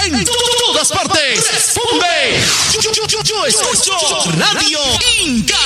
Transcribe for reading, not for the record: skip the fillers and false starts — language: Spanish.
en todas partes. Responde. Yo escucho Radio Inca.